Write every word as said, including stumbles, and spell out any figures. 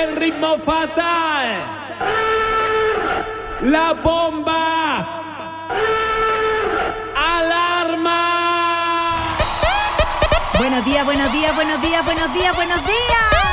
el ritmo fatal. La bomba. ¡Alarma! Buenos días, buenos días, buenos días, buenos días, buenos días.